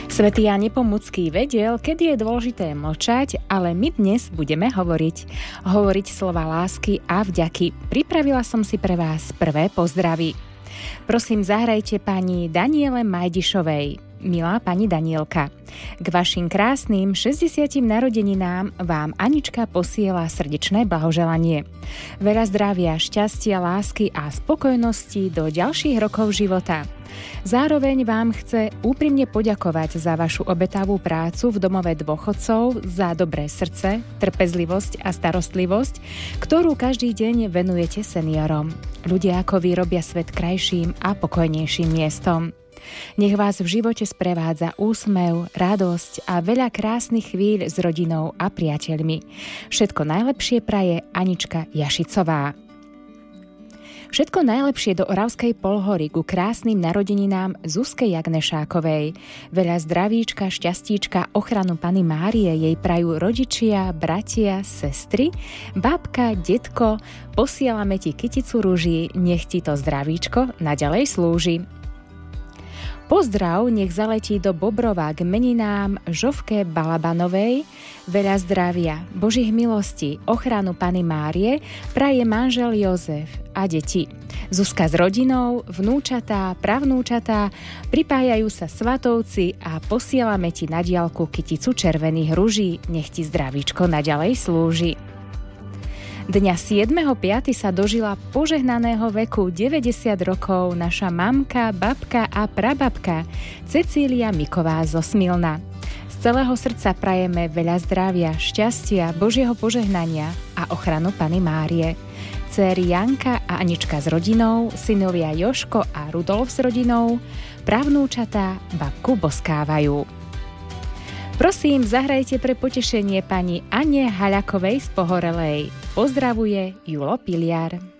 Svätý Ján Nepomucký vedel, kedy je dôležité mlčať, ale my dnes budeme hovoriť. Hovoriť slova lásky a vďaky. Pripravila som si pre vás prvé pozdravy. Prosím, zahrajte pani Daniele Majdišovej. Milá pani Danielka, k vašim krásnym 60. narodeninám vám Anička posiela srdečné blahoželanie. Veľa zdravia, šťastia, lásky a spokojnosti do ďalších rokov života. Zároveň vám chce úprimne poďakovať za vašu obetavú prácu v domove dôchodcov, za dobré srdce, trpezlivosť a starostlivosť, ktorú každý deň venujete seniorom. Ľudia ako vy robia svet krajším a pokojnejším miestom. Nech vás v živote sprevádza úsmev, radosť a veľa krásnych chvíľ s rodinou a priateľmi. Všetko najlepšie praje Anička Jašicová. Všetko najlepšie do Oravskej Polhory ku krásnym narodeninám Zuzke Jagnešákovej. Veľa zdravíčka, šťastíčka, ochranu Panny Márie jej prajú rodičia, bratia, sestry, babka, detko. Posielame ti kyticu ruží, nech ti to zdravíčko naďalej slúži. Pozdrav nech zaletí do Bobrova k meninám Žovke Balabanovej. Veľa zdravia, Božích milostí, ochranu Panny Márie praje manžel Jozef a deti. Zuzka s rodinou, vnúčatá, pravnúčatá, pripájajú sa svatovci a posielame ti na diaľku kyticu červených ruží. Nech ti zdravíčko naďalej slúži. Dňa 7.5. sa dožila požehnaného veku 90 rokov naša mamka, babka a prababka Cecília Miková zo Smilna. Z celého srdca prajeme veľa zdravia, šťastia, Božieho požehnania a ochranu Panny Márie. Céry Janka a Anička s rodinou, synovia Joško a Rudolf s rodinou, pravnúčatá babku boskávajú. Prosím, zahrajte pre potešenie pani Ane Haľakovej z Pohorelej. Pozdravuje Julo Piliar.